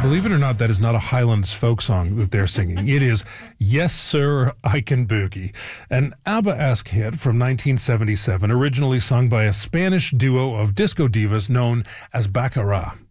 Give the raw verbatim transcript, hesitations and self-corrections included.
Believe it or not, that is not a Highlands folk song that they're singing. It is Yes, Sir, I Can Boogie, an ABBA-esque hit from nineteen seventy-seven, originally sung by a Spanish duo of disco divas known as Baccara.